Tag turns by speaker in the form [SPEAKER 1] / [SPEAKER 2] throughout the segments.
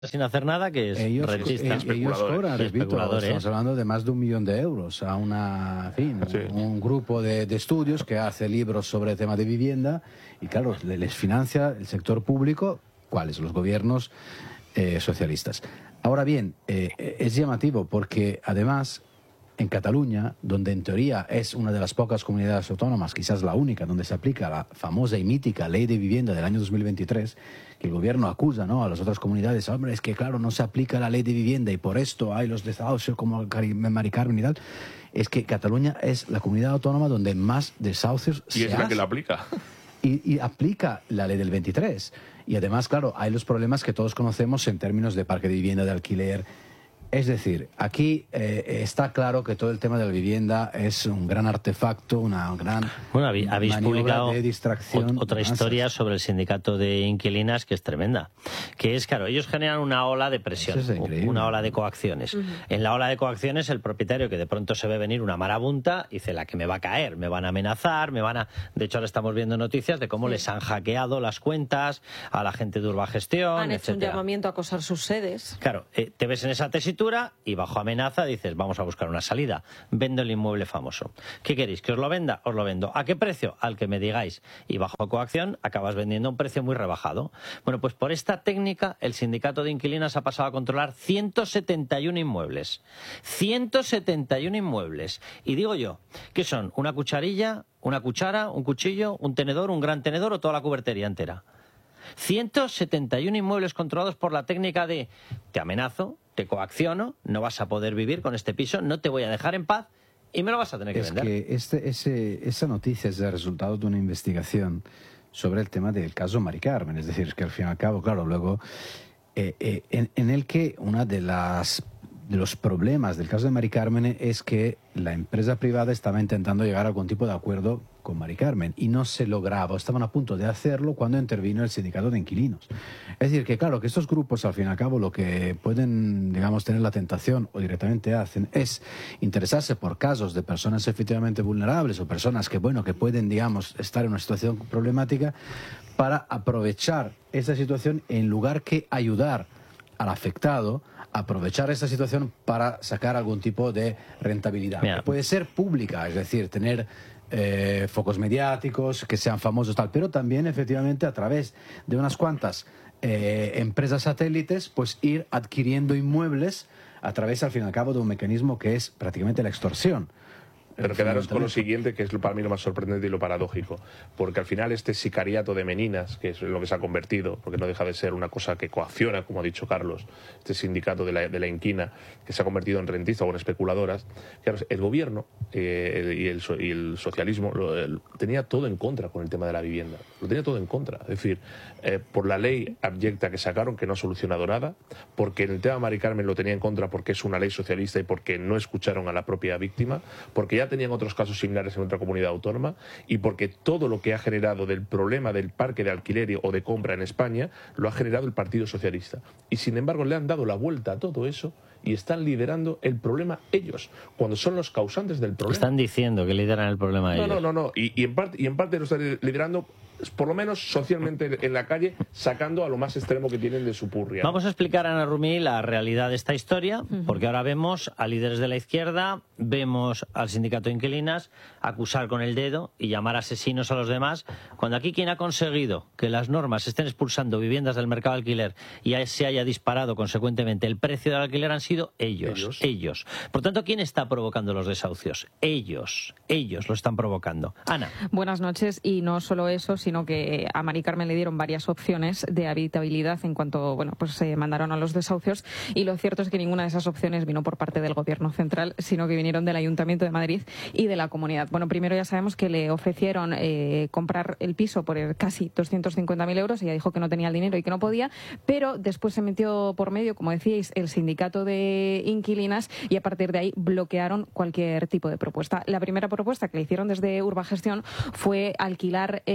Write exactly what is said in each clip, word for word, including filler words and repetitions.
[SPEAKER 1] sin hacer nada, que es
[SPEAKER 2] ellos,
[SPEAKER 1] rentista.
[SPEAKER 2] Eh, ellos cobran, repito, estamos hablando de más de un millón de euros a una, en fin, sí. un, un grupo de, de estudios que hace libros sobre el tema de vivienda y claro, les financia el sector público, ¿cuáles? Los gobiernos eh, socialistas. Ahora bien, eh, es llamativo porque además en Cataluña, donde en teoría es una de las pocas comunidades autónomas, quizás la única, donde se aplica la famosa y mítica Ley de Vivienda del año dos mil veintitrés, que el gobierno acusa, ¿no?, a las otras comunidades, hombre, es que claro, no se aplica la Ley de Vivienda y por esto hay los desahucios como Mari Carmen y tal, es que Cataluña es la comunidad autónoma donde más desahucios se
[SPEAKER 3] Y es la
[SPEAKER 2] hace.
[SPEAKER 3] que la aplica.
[SPEAKER 2] Y, y aplica la Ley del veintitrés. Y además, claro, hay los problemas que todos conocemos en términos de parque de vivienda, de alquiler. Es decir, aquí eh, está claro que todo el tema de la vivienda es un gran artefacto, una gran
[SPEAKER 1] bueno, habéis publicado
[SPEAKER 2] de distracción.
[SPEAKER 1] Otra historia sobre el sindicato de inquilinas que es tremenda. Que es, claro, ellos generan una ola de presión, es una ola de coacciones. Uh-huh. En la ola de coacciones, el propietario que de pronto se ve venir una marabunta, dice, la que me va a caer, me van a amenazar, me van a... De hecho, ahora estamos viendo noticias de cómo sí. les han hackeado las cuentas a la gente de Urbagestión,
[SPEAKER 4] Han hecho
[SPEAKER 1] etcétera.
[SPEAKER 4] un llamamiento a acosar sus sedes.
[SPEAKER 1] Claro, eh, te ves en esa tesitura y bajo amenaza dices, vamos a buscar una salida, vendo el inmueble famoso. ¿Qué queréis? ¿Que os lo venda? Os lo vendo. ¿A qué precio? Al que me digáis. Y bajo coacción acabas vendiendo a un precio muy rebajado. Bueno, pues por esta técnica el sindicato de inquilinas ha pasado a controlar ciento setenta y uno inmuebles. ciento setenta y uno inmuebles. Y digo yo, ¿qué son? ¿Una cucharilla, una cuchara, un cuchillo, un tenedor, un gran tenedor o toda la cubertería entera? ciento setenta y uno inmuebles controlados por la técnica de te amenazo, te coacciono, no vas a poder vivir con este piso, no te voy a dejar en paz y me lo vas a tener que
[SPEAKER 2] es
[SPEAKER 1] vender.
[SPEAKER 2] Es que este, ese, esa noticia es el resultado de una investigación sobre el tema del caso Mari Carmen. Es decir, es que al fin y al cabo, claro, luego eh, eh, en, en el que una de las de los problemas del caso de Mari Carmen es que la empresa privada estaba intentando llegar a algún tipo de acuerdo con Mari Carmen y no se lograba, estaban a punto de hacerlo cuando intervino el sindicato de inquilinos. Es decir, que claro, que estos grupos al fin y al cabo lo que pueden, digamos, tener la tentación o directamente hacen es interesarse por casos de personas efectivamente vulnerables o personas que, bueno, que pueden, digamos, estar en una situación problemática para aprovechar esa situación en lugar que ayudar al afectado, aprovechar esta situación para sacar algún tipo de rentabilidad. Mira. Puede ser pública, es decir, tener eh, focos mediáticos, que sean famosos tal, pero también efectivamente a través de unas cuantas eh, empresas satélites, pues ir adquiriendo inmuebles a través, al fin y al cabo, de un mecanismo que es prácticamente la extorsión.
[SPEAKER 3] Pero quedaros con lo siguiente, que es para mí lo más sorprendente y lo paradójico, porque al final este sicariato de meninas, que es lo que se ha convertido, porque no deja de ser una cosa que coacciona, como ha dicho Carlos, este sindicato de la, de la inquina, que se ha convertido en rentista o en especuladoras, claro, el gobierno eh, el, y, el, y el socialismo lo, el, tenía todo en contra con el tema de la vivienda, lo tenía todo en contra, es decir, eh, por la ley abyecta que sacaron, que no ha solucionado nada, porque en el tema de Mari Carmen lo tenía en contra porque es una ley socialista y porque no escucharon a la propia víctima, porque ya tenían otros casos similares en otra comunidad autónoma y porque todo lo que ha generado del problema del parque de alquiler o de compra en España lo ha generado el Partido Socialista. Y sin embargo le han dado la vuelta a todo eso y están liderando el problema ellos, cuando son los causantes del problema.
[SPEAKER 1] Están diciendo que lideran el problema
[SPEAKER 3] no,
[SPEAKER 1] ellos.
[SPEAKER 3] No, no, no. Y, y, en parte, y en parte lo están liderando, por lo menos socialmente en la calle, sacando a lo más extremo que tienen de su purria.
[SPEAKER 1] Vamos a explicar, Ana Rumí, la realidad de esta historia, porque ahora vemos a líderes de la izquierda, vemos al sindicato de inquilinas acusar con el dedo y llamar asesinos a los demás, cuando aquí quien ha conseguido que las normas estén expulsando viviendas del mercado de alquiler y se haya disparado consecuentemente el precio del alquiler han sido ellos, ellos, ellos. Por tanto, ¿quién está provocando los desahucios? Ellos, ellos lo están provocando. Ana.
[SPEAKER 5] Buenas noches, y no solo eso, sino que a Mari Carmen le dieron varias opciones de habitabilidad en cuanto, bueno, pues se mandaron a los desahucios, y lo cierto es que ninguna de esas opciones vino por parte del Gobierno central, sino que vinieron del Ayuntamiento de Madrid y de la Comunidad. Bueno, primero ya sabemos que le ofrecieron eh, comprar el piso por casi doscientos cincuenta mil euros, ella dijo que no tenía el dinero y que no podía, pero después se metió por medio, como decíais, el sindicato de inquilinas, y a partir de ahí bloquearon cualquier tipo de propuesta. La primera propuesta que le hicieron desde Urbagestión fue alquilar el piso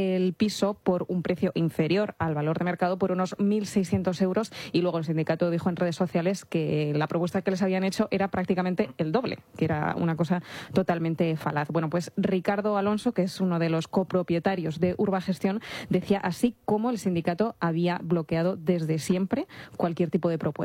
[SPEAKER 5] piso por un precio inferior al valor de mercado, por unos mil seiscientos euros, y luego el sindicato dijo en redes sociales que la propuesta que les habían hecho era prácticamente el doble, que era una cosa totalmente falaz. Bueno, pues Ricardo Alonso, que es uno de los copropietarios de Urbagestión, decía así cómo el sindicato había bloqueado desde siempre cualquier tipo de propuesta.